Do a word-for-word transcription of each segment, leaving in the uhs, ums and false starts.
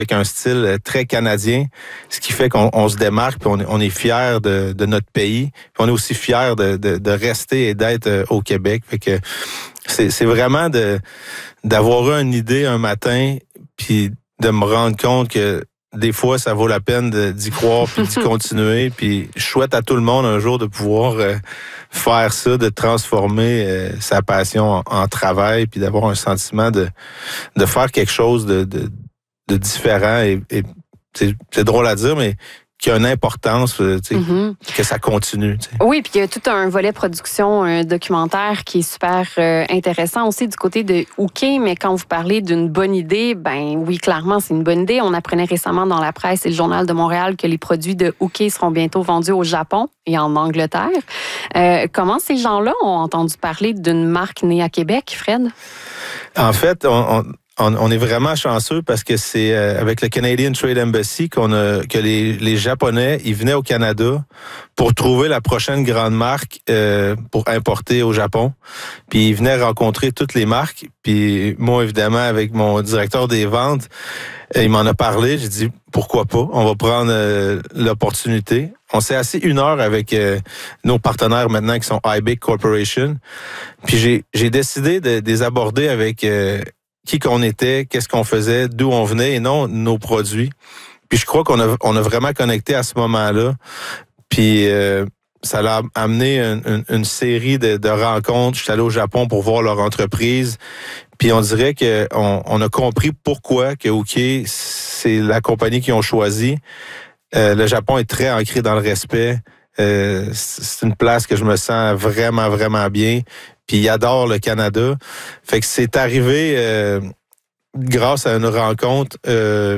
avec un style très canadien, ce qui fait qu'on on se démarque, puis on, on est fiers de, de notre pays, puis on est aussi fiers de, de, de rester et d'être au Québec. Fait que c'est, c'est vraiment de d'avoir eu une idée un matin, puis de me rendre compte que des fois, ça vaut la peine de, d'y croire puis d'y continuer. Puis je souhaite à tout le monde un jour de pouvoir euh, faire ça, de transformer euh, sa passion en, en travail, puis d'avoir un sentiment de de faire quelque chose de, de, de différent. Et, et c'est, c'est drôle à dire, mais qui a une importance, tu sais, mm-hmm. que ça continue. Tu sais. Oui, puis il y a tout un volet production, un documentaire qui est super euh, intéressant aussi du côté de Hooké, mais quand vous parlez d'une bonne idée, ben oui, clairement, c'est une bonne idée. On apprenait récemment dans la presse et le Journal de Montréal que les produits de Hooké seront bientôt vendus au Japon et en Angleterre. Euh, comment ces gens-là ont entendu parler d'une marque née à Québec, Fred? En fait, on... on... On est vraiment chanceux parce que c'est avec le Canadian Trade Embassy qu'on a que les, les Japonais, ils venaient au Canada pour trouver la prochaine grande marque euh, pour importer au Japon. Puis ils venaient rencontrer toutes les marques. Puis moi, évidemment, avec mon directeur des ventes, il m'en a parlé. J'ai dit pourquoi pas, on va prendre euh, l'opportunité. On s'est assis une heure avec euh, nos partenaires maintenant qui sont iBig Corporation. Puis j'ai j'ai décidé de, de les aborder avec euh, qui qu'on était, qu'est-ce qu'on faisait, d'où on venait et non nos produits. Puis je crois qu'on a, on a vraiment connecté à ce moment-là. Puis euh, ça l'a amené une, une, une série de, de rencontres. Je suis allé au Japon pour voir leur entreprise. Puis on dirait qu'on on a compris pourquoi que Hooké, c'est la compagnie qu'ils ont choisie. Euh, le Japon est très ancré dans le respect. Euh, c'est une place que je me sens vraiment, vraiment bien. Puis il adore le Canada. Fait que c'est arrivé euh, grâce à une rencontre euh,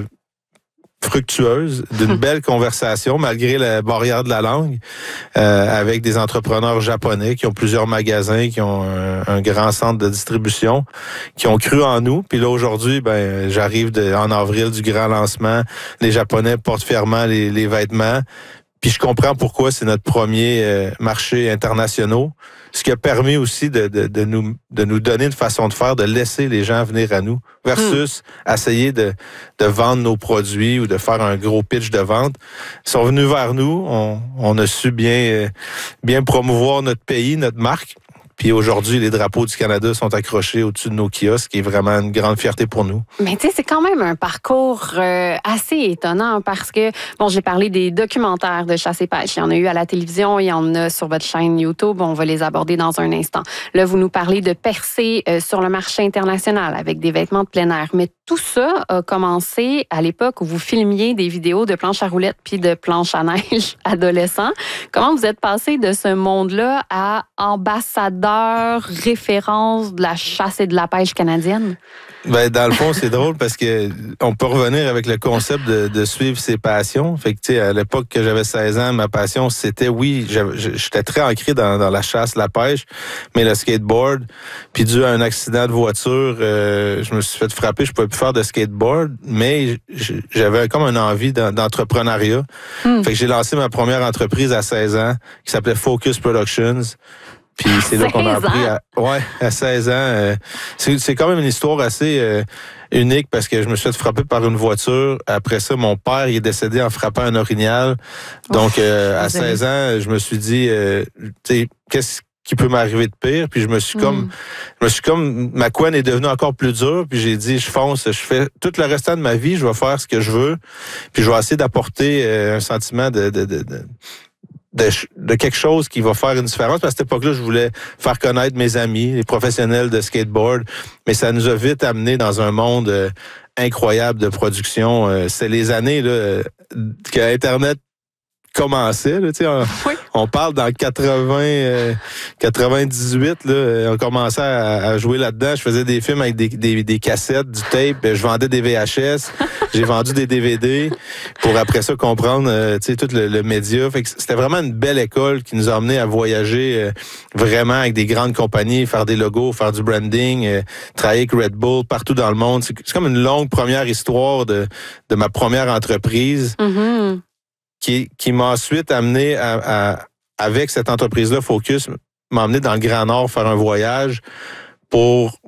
fructueuse, d'une belle conversation, malgré la barrière de la langue, euh, avec des entrepreneurs japonais qui ont plusieurs magasins, qui ont un, un grand centre de distribution, qui ont cru en nous. Puis là, aujourd'hui, ben j'arrive de, en avril du grand lancement. Les Japonais portent fièrement les, les vêtements. Puis je comprends pourquoi c'est notre premier euh, marché international. Ce qui a permis aussi de, de, de, nous, de nous donner une façon de faire, de laisser les gens venir à nous, versus mmh. essayer de, de vendre nos produits ou de faire un gros pitch de vente. Ils sont venus vers nous, on, on a su bien, bien promouvoir notre pays, notre marque. Puis aujourd'hui, les drapeaux du Canada sont accrochés au-dessus de nos kiosques, ce qui est vraiment une grande fierté pour nous. Mais tu sais, c'est quand même un parcours euh, assez étonnant parce que, bon, j'ai parlé des documentaires de chasse et pêche. Il y en a eu à la télévision, il y en a sur votre chaîne YouTube. On va les aborder dans un instant. Là, vous nous parlez de percer euh, sur le marché international avec des vêtements de plein air. Mais tout ça a commencé à l'époque où vous filmiez des vidéos de planches à roulettes puis de planches à neige adolescents. Comment vous êtes passé de ce monde-là à ambassadeur référence de la chasse et de la pêche canadienne? Ben, dans le fond, c'est drôle parce que on peut revenir avec le concept de, de suivre ses passions. Fait que, tu sais, à l'époque que j'avais seize ans, ma passion, c'était, oui, j'étais très ancré dans, dans la chasse, la pêche, mais le skateboard. Puis, dû à un accident de voiture, euh, je me suis fait frapper, je pouvais plus faire de skateboard, mais j'avais comme une envie d'entrepreneuriat. Mm. Fait que j'ai lancé ma première entreprise à seize ans, qui s'appelait Focus Productions. Puis c'est là qu'on a appris à, ouais, à seize ans. Euh, c'est, c'est quand même une histoire assez euh, unique parce que je me suis fait frapper par une voiture. Après ça, mon père il est décédé en frappant un orignal. Donc, euh, à seize ans, je me suis dit, euh, tu sais, qu'est-ce qui peut m'arriver de pire? Puis je me suis comme, mm. je me suis comme, ma couenne est devenue encore plus dure. Puis j'ai dit, je fonce, je fais tout le restant de ma vie, je vais faire ce que je veux. Puis je vais essayer d'apporter euh, un sentiment de, de, de, de De, de quelque chose qui va faire une différence. Parce qu'à cette époque-là, je voulais faire connaître mes amis, les professionnels de skateboard, mais ça nous a vite amené dans un monde euh, incroyable de production. Euh, c'est les années là, euh, que Internet commençait. Là, on, oui. on parle dans quatre-vingts, euh, quatre-vingt-dix-huit, là, on commençait à, à jouer là-dedans. Je faisais des films avec des, des, des cassettes, du tape, je vendais des V H S, j'ai vendu des D V D pour après ça comprendre euh, tout le, le média. Fait que c'était vraiment une belle école qui nous a amené à voyager euh, vraiment avec des grandes compagnies, faire des logos, faire du branding, euh, travailler avec Red Bull partout dans le monde. C'est, c'est comme une longue première histoire de, de ma première entreprise. Mm-hmm. Qui, qui m'a ensuite amené à, à, avec cette entreprise-là, Focus, m'a amené dans le Grand Nord faire un voyage pour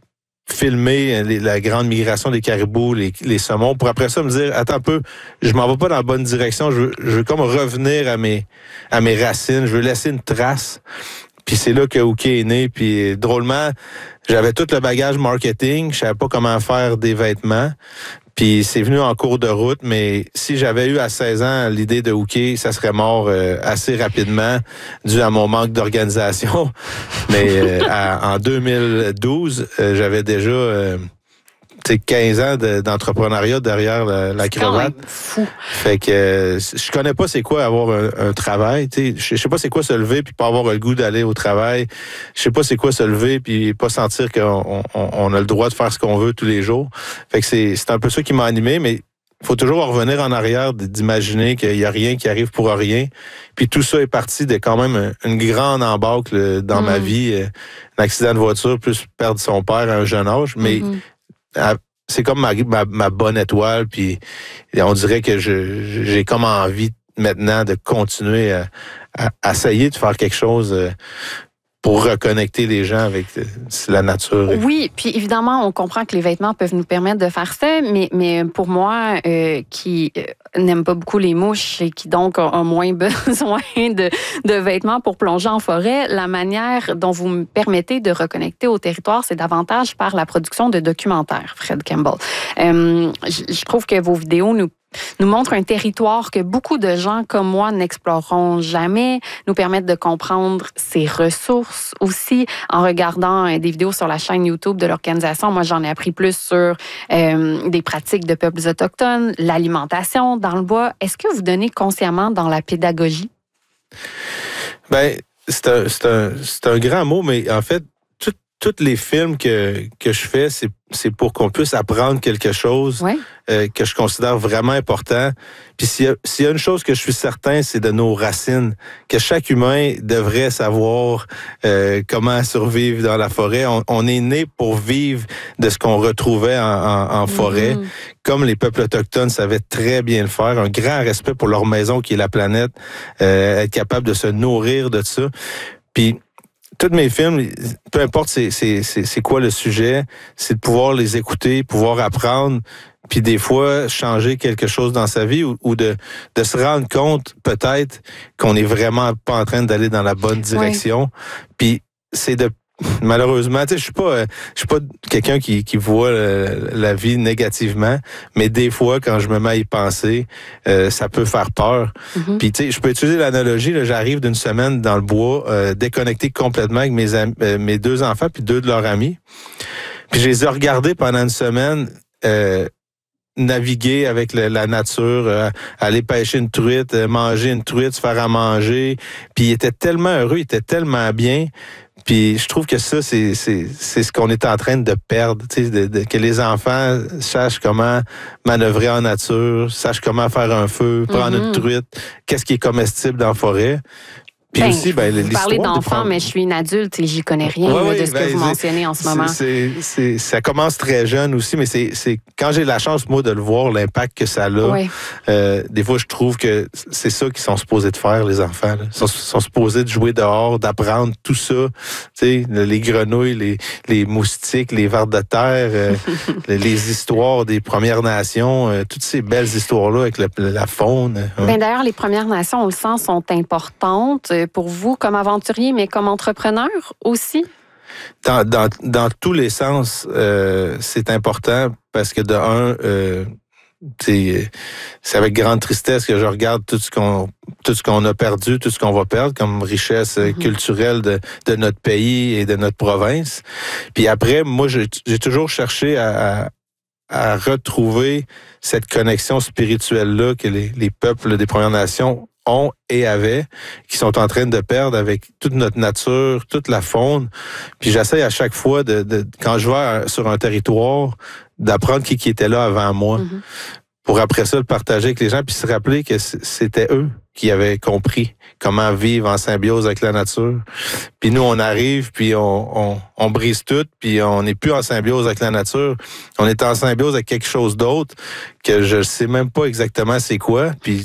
filmer les, la grande migration des caribous, les, les saumons, pour après ça me dire, attends un peu, je m'en vais pas dans la bonne direction, je veux, je veux comme revenir à mes, à mes racines, je veux laisser une trace. Puis c'est là que Hooké est né, puis drôlement, j'avais tout le bagage marketing, je savais pas comment faire des vêtements. Puis c'est venu en cours de route, mais si j'avais eu à seize ans l'idée de Hooké, ça serait mort euh, assez rapidement dû à mon manque d'organisation. Mais euh, à, en deux mille douze, euh, j'avais déjà euh, quinze ans de, d'entrepreneuriat derrière la, la cravate. Fou. Fait que euh, je connais pas c'est quoi avoir un, un travail. Je sais pas c'est quoi se lever puis pas avoir le goût d'aller au travail. Je sais pas c'est quoi se lever puis pas sentir qu'on on, on a le droit de faire ce qu'on veut tous les jours. Fait que c'est, c'est un peu ça qui m'a animé, mais il faut toujours revenir en arrière d'imaginer qu'il y a rien qui arrive pour rien. Puis tout ça est parti de quand même une grande embâcle dans mm. ma vie. Un accident de voiture, plus perdre son père à un jeune âge. Mais mm-hmm. c'est comme ma, ma, ma bonne étoile, puis on dirait que je, j'ai comme envie maintenant de continuer à, à, à essayer de faire quelque chose pour reconnecter les gens avec la nature. Oui, puis évidemment, on comprend que les vêtements peuvent nous permettre de faire ça, mais, mais pour moi, euh, qui euh, n'aime pas beaucoup les mouches et qui donc a, a moins besoin de, de vêtements pour plonger en forêt, la manière dont vous me permettez de reconnecter au territoire, c'est davantage par la production de documentaires, Fred Campbell. Euh, je, je trouve que vos vidéos nous nous montre un territoire que beaucoup de gens comme moi n'exploreront jamais, nous permettent de comprendre ses ressources aussi. En regardant des vidéos sur la chaîne YouTube de l'organisation, moi j'en ai appris plus sur euh, des pratiques de peuples autochtones, l'alimentation dans le bois. Est-ce que vous donnez consciemment dans la pédagogie? Ben, c'est un, c'est un, c'est un grand mot, mais en fait, tous les films que, que je fais, c'est, c'est pour qu'on puisse apprendre quelque chose ouais. euh, que je considère vraiment important. Puis s'il y, a, s'il y a une chose que je suis certain, c'est de nos racines, que chaque humain devrait savoir euh, comment survivre dans la forêt. On, on est né pour vivre de ce qu'on retrouvait en, en, en forêt, mm-hmm. comme les peuples autochtones savaient très bien le faire. Un grand respect pour leur maison qui est la planète, euh, être capable de se nourrir de ça. Puis tous mes films, peu importe c'est, c'est, c'est, c'est quoi le sujet, c'est de pouvoir les écouter, pouvoir apprendre, puis des fois changer quelque chose dans sa vie ou, ou de, de se rendre compte peut-être qu'on n'est vraiment pas en train d'aller dans la bonne direction. Oui. Puis c'est de malheureusement, tu sais, je suis pas, je suis pas quelqu'un qui, qui voit euh, la vie négativement, mais des fois, quand je me mets à y penser, euh, ça peut faire peur. Mm-hmm. Puis, tu sais, je peux utiliser l'analogie, là, j'arrive d'une semaine dans le bois, euh, déconnecté complètement avec mes, am- euh, mes deux enfants puis deux de leurs amis. Puis, je les ai regardés pendant une semaine, euh, naviguer avec le, la nature, euh, aller pêcher une truite, euh, manger une truite, se faire à manger. Puis, ils étaient tellement heureux, ils étaient tellement bien. Puis je trouve que ça, c'est, c'est, c'est ce qu'on est en train de perdre, tu sais, de, de, que les enfants sachent comment manœuvrer en nature, sachent comment faire un feu, prendre mm-hmm. une truite, qu'est-ce qui est comestible dans la forêt. Puis ben, aussi, ben, vous parlez d'enfants, de... mais je suis une adulte et j'y connais rien ouais, là, oui, de ce ben, que vous mentionnez en ce moment. C'est, c'est, ça commence très jeune aussi, mais c'est, c'est quand j'ai la chance, moi, de le voir, l'impact que ça a. Oui. Euh, des fois, je trouve que c'est ça qu'ils sont supposés de faire, les enfants. Là. Ils sont, sont supposés de jouer dehors, d'apprendre tout ça. Tu sais, les grenouilles, les, les moustiques, les vers de terre, euh, les, les histoires des Premières Nations, euh, toutes ces belles histoires-là avec le, la faune. Hein. Ben, d'ailleurs, les Premières Nations, on le sent, sont importantes pour vous comme aventurier, mais comme entrepreneur aussi? Dans, dans, dans tous les sens, euh, c'est important parce que de un, euh, c'est, c'est avec grande tristesse que je regarde tout ce qu'on tout ce qu'on a perdu, tout ce qu'on va perdre comme richesse mm-hmm. culturelle de, de notre pays et de notre province. Puis après, moi, j'ai, j'ai toujours cherché à, à à retrouver cette connexion spirituelle-là que les, les peuples des Premières Nations ont et avaient, qui sont en train de perdre avec toute notre nature, toute la faune. Puis j'essaie à chaque fois, de, de quand je vais sur un territoire, d'apprendre qui, qui était là avant moi, mm-hmm. pour après ça le partager avec les gens, puis se rappeler que c'était eux qui avaient compris comment vivre en symbiose avec la nature. Puis nous, on arrive, puis on, on, on brise tout, puis on n'est plus en symbiose avec la nature. On est en symbiose avec quelque chose d'autre que je sais même pas exactement c'est quoi. Puis tu sais,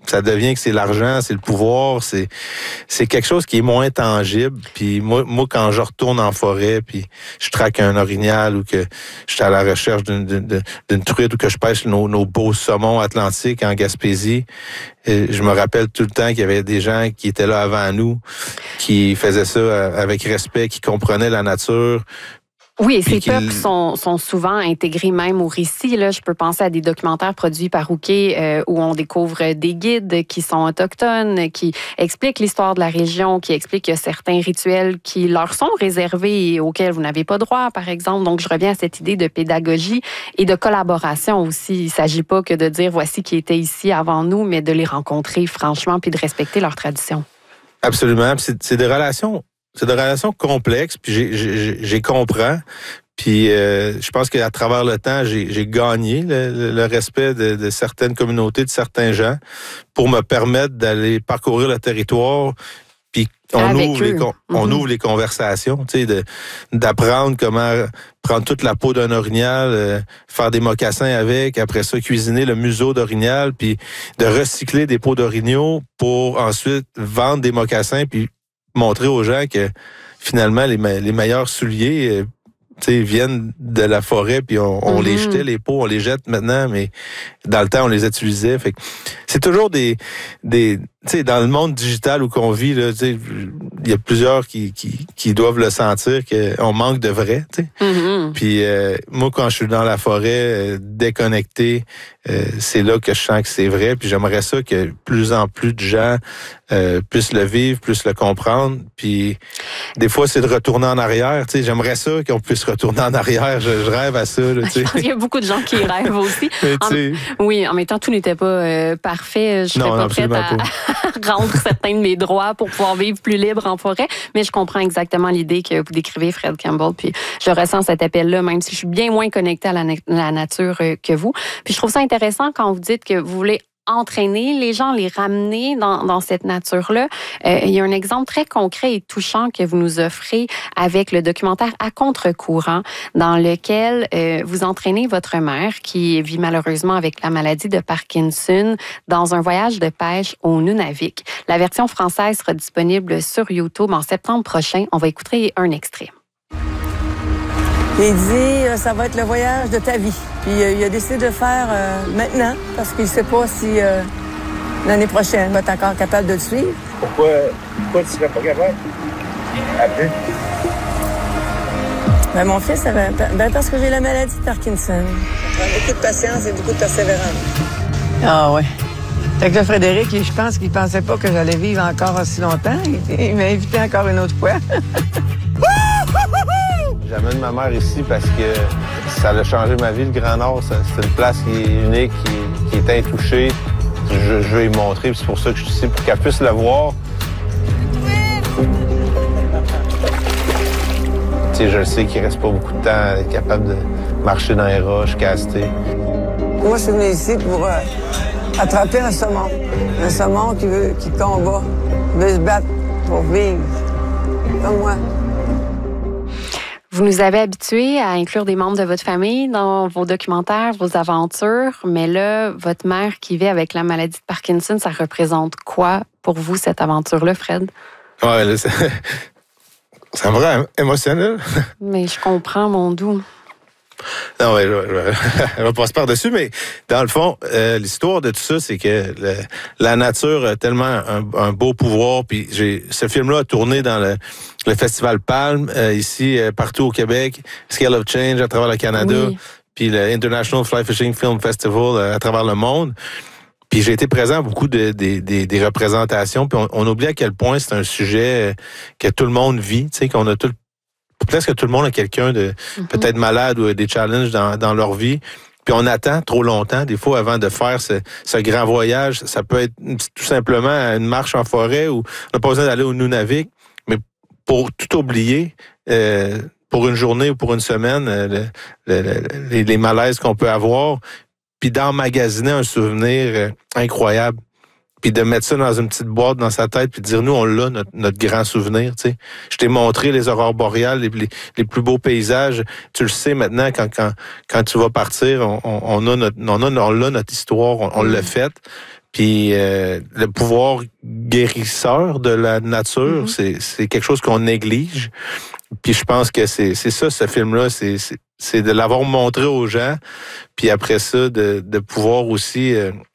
ça devient que c'est l'argent, c'est le pouvoir, c'est c'est quelque chose qui est moins tangible. Puis moi, moi quand je retourne en forêt, puis je traque un orignal ou que je suis à la recherche d'une, d'une, d'une truite ou que je pêche nos, nos beaux saumons atlantiques en Gaspésie, je me rappelle tout le temps qu'il y avait des gens qui étaient là avant nous, qui faisaient ça avec respect, qui comprenaient la nature. Oui, et ces peuples sont, sont souvent intégrés même au récit. Là. Je peux penser à des documentaires produits par Ouké euh, où on découvre des guides qui sont autochtones, qui expliquent l'histoire de la région, qui expliquent qu'il y a certains rituels qui leur sont réservés et auxquels vous n'avez pas droit, par exemple. Donc, je reviens à cette idée de pédagogie et de collaboration aussi. Il ne s'agit pas que de dire voici qui étaient ici avant nous, mais de les rencontrer franchement puis de respecter leurs traditions. Absolument. C'est, c'est des relations... C'est des relations complexes, puis j'ai, j'ai, j'ai comprends. Puis euh, je pense qu'à travers le temps, j'ai, j'ai gagné le, le respect de, de certaines communautés, de certains gens, pour me permettre d'aller parcourir le territoire. Puis on ouvre les on mm-hmm. ouvre les conversations, tu sais, de, d'apprendre comment prendre toute la peau d'un orignal, euh, faire des mocassins avec, après ça cuisiner le museau d'orignal, puis de recycler des peaux d'orignaux pour ensuite vendre des mocassins, puis montrer aux gens que finalement les, me- les meilleurs souliers euh, t'sais, viennent de la forêt, puis on, on mm-hmm. les jetait, les peaux, on les jette maintenant, mais dans le temps, on les utilisait. Fait que c'est toujours des... des tu sais, dans le monde digital où qu'on vit, là, tu sais, il y a plusieurs qui, qui, qui doivent le sentir qu'on manque de vrai, tu sais. Mm-hmm. Puis euh, moi, quand je suis dans la forêt, euh, déconnecté, euh, c'est là que je sens que c'est vrai. Puis j'aimerais ça que plus en plus de gens euh, puissent le vivre, puissent le comprendre. Puis des fois, c'est de retourner en arrière. Tu sais, j'aimerais ça qu'on puisse retourner en arrière. Je, je rêve à ça. Là, tu sais. Je pense qu'il y a beaucoup de gens qui rêvent aussi. En, oui, en même temps, tout n'était pas euh, parfait. Je serais non, pas prête à... pas. rendre certains de mes droits pour pouvoir vivre plus libre en forêt. Mais je comprends exactement l'idée que vous décrivez, Fred Campbell. Puis je ressens cet appel-là, même si je suis bien moins connectée à la, na- la nature que vous. Puis je trouve ça intéressant quand vous dites que vous voulez entraîner les gens, les ramener dans, dans cette nature-là. Euh, il y a un exemple très concret et touchant que vous nous offrez avec le documentaire À contre-courant, dans lequel euh, vous entraînez votre mère qui vit malheureusement avec la maladie de Parkinson dans un voyage de pêche au Nunavik. La version française sera disponible sur YouTube en septembre prochain. On va écouter un extrait. Il dit, ça va être le voyage de ta vie. Puis euh, il a décidé de le faire euh, maintenant parce qu'il ne sait pas si euh, l'année prochaine il va être encore capable de le suivre. Pourquoi, pourquoi tu ne serais pas capable? Après? Ben, mon fils, avait, ben, parce que j'ai la maladie de Parkinson. Ça prend beaucoup de patience et beaucoup de persévérance. Ah ouais. Fait que là, Frédéric, je pense qu'il pensait pas que j'allais vivre encore aussi longtemps. Il, il m'a invité encore une autre fois. J'amène ma mère ici parce que ça a changé ma vie, le Grand Nord. C'est une place qui est unique, qui, qui est intouchée. Je, je veux lui montrer, puis c'est pour ça que je suis ici, pour qu'elle puisse le voir. Tu sais, je sais qu'il reste pas beaucoup de temps, être capable de marcher dans les roches, caster. Moi, je suis venu ici pour euh, attraper un saumon. Un saumon qui veut, qui combat, qui veut se battre pour vivre, comme moi. Vous nous avez habitués à inclure des membres de votre famille dans vos documentaires, vos aventures, mais là, votre mère qui vit avec la maladie de Parkinson, ça représente quoi pour vous, cette aventure-là, Fred? Ouais, là, c'est... ça me rend émotionnel. Mais je comprends, mon doux. Non, ouais, je, je, je vais passer par-dessus, mais dans le fond, euh, l'histoire de tout ça, c'est que le, la nature a tellement un, un beau pouvoir. Puis j'ai ce film-là a tourné dans le, le Festival Palme, euh, ici, euh, partout au Québec, Scale of Change à travers le Canada, oui. Puis le International Fly Fishing Film Festival euh, à travers le monde. Puis j'ai été présent à beaucoup de, de, de, des représentations, puis on, on oublie à quel point c'est un sujet que tout le monde vit, tu sais, qu'on a tout presque tout le monde a quelqu'un de mm-hmm. peut-être malade ou des challenges dans, dans leur vie. Puis on attend trop longtemps, des fois, avant de faire ce, ce grand voyage. Ça peut être tout simplement une marche en forêt ou on n'a pas besoin d'aller au Nunavik. Mais pour tout oublier, euh, pour une journée ou pour une semaine, le, le, le, les, les malaises qu'on peut avoir, puis d'emmagasiner un souvenir euh, incroyable. Puis de mettre ça dans une petite boîte dans sa tête, puis de dire, nous, on l'a, notre, notre grand souvenir, tu sais. Je t'ai montré les aurores boréales, les, les, les plus beaux paysages. Tu le sais maintenant, quand, quand, quand tu vas partir, on, on, on, a, notre, on, a, on a notre histoire, on, on l'a faite. Puis euh, le pouvoir guérisseur de la nature, mm-hmm. c'est, c'est quelque chose qu'on néglige. Puis je pense que c'est, c'est ça, ce film-là, c'est, c'est, c'est de l'avoir montré aux gens, puis après ça, de, de pouvoir aussi... Euh,